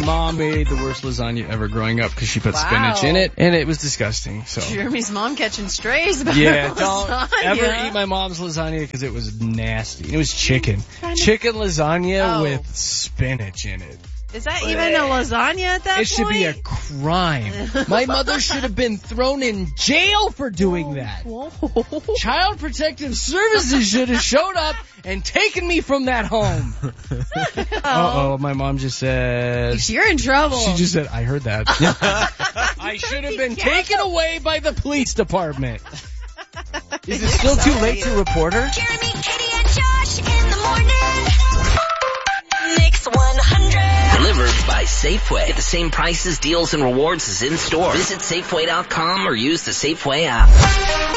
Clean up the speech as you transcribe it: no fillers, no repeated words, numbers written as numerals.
mom made the worst lasagna ever growing up because she put spinach in it, and it was disgusting. So Jeremy's mom catching strays about yeah, don't ever eat my mom's lasagna because it was nasty. It was chicken lasagna with spinach in it. Is that even a lasagna at that point? It should be a crime. My mother should have been thrown in jail for doing that. Child Protective Services should have showed up and taken me from that home. Uh-oh, my mom just said... You're in trouble. She just said, I heard that. I should have been taken away by the police department. Is it still too late to report her? Jeremy, Katie, and Josh in the morning. Mix 100. Delivered by Safeway. Get the same prices, deals, and rewards as in store. Visit Safeway.com or use the Safeway app.